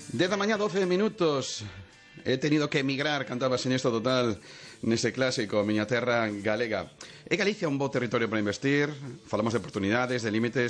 10 da mañá, 12 minutos. He tenido que emigrar, cantaba Siniestro Total nese clásico, Miña terra galega. É Galicia un bo territorio para investir? Falamos de oportunidades, de límites.